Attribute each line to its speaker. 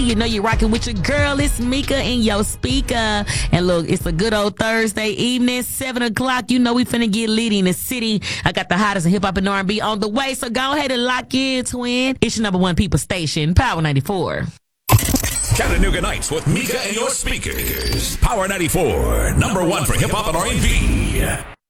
Speaker 1: You know you're rocking with your girl. It's Mika and your speaker. And look, it's a good old Thursday evening, 7 o'clock. You know we finna get litty in the city. I got the hottest in hip-hop and R&B on the way, so go ahead and lock in, twin. It's your number one people station, Power 94.
Speaker 2: Chattanooga Nights with Mika and your speakers. Power 94, number one for hip-hop and R&B.